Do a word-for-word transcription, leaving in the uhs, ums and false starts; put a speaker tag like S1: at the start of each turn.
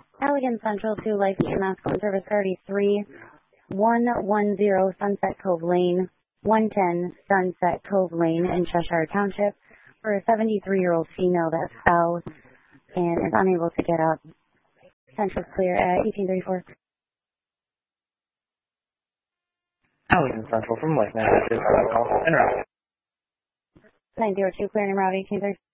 S1: Allegan Central to Life Masculine Service thirty-three, one one zero Sunset Cove Lane, one ten Sunset Cove Lane in Cheshire Township for a seventy-three-year-old female that fell and is unable to get up. Central's clear at eighteen thirty-four.
S2: Allegan Central from Life Massachusetts. En route.
S1: nine zero two clear in route eighteen thirty-four.